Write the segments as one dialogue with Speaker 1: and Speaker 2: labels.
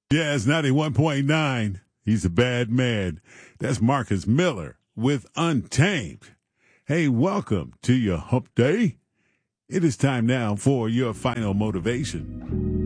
Speaker 1: Yeah, it's 91.9. He's a bad man. That's Marcus Miller with Untamed. Hey, welcome to your hump day. It is time now for your final motivation.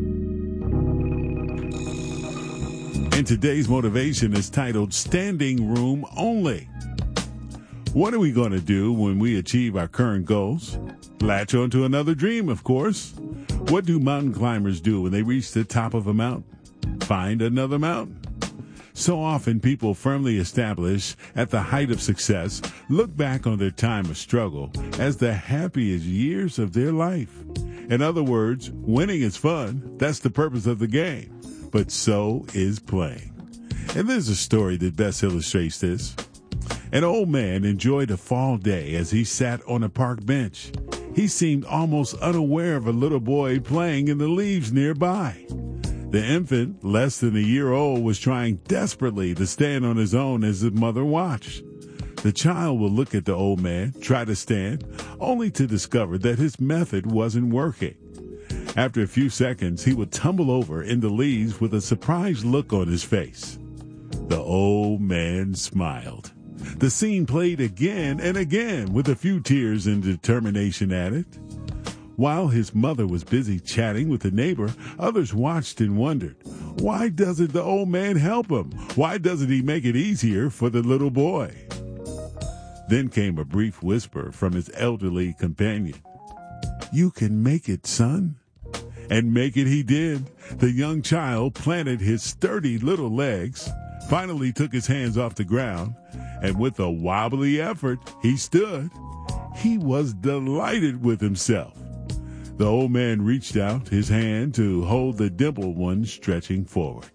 Speaker 1: And today's motivation is titled Standing Room Only. What are we going to do when we achieve our current goals? Latch onto another dream, of course. What do mountain climbers do when they reach the top of a mountain? Find another mountain. So often people firmly established at the height of success look back on their time of struggle as the happiest years of their life. In other words, winning is fun. That's the purpose of the game. But so is playing. And there's a story that best illustrates this. An old man enjoyed a fall day as he sat on a park bench. He seemed almost unaware of a little boy playing in the leaves nearby. The infant, less than a year old, was trying desperately to stand on his own as his mother watched. The child would look at the old man, try to stand, only to discover that his method wasn't working. After a few seconds, he would tumble over in the leaves with a surprised look on his face. The old man smiled. The scene played again and again with a few tears and determination added. While his mother was busy chatting with a neighbor, others watched and wondered, why doesn't the old man help him? Why doesn't he make it easier for the little boy? Then came a brief whisper from his elderly companion. You can make it, son. And make it he did. The young child planted his sturdy little legs, finally took his hands off the ground, and with a wobbly effort, he stood. He was delighted with himself. The old man reached out his hand to hold the dimpled one stretching forward.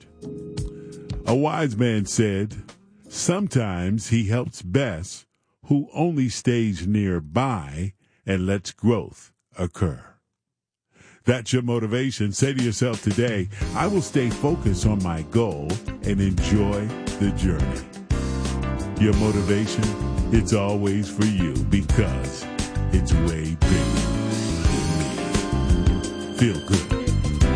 Speaker 1: A wise man said, sometimes he helps best who only stays nearby and lets growth occur. That's your motivation. Say to yourself today, I will stay focused on my goal and enjoy the journey. Your motivation, it's always for you because it's way bigger than me. Feel good.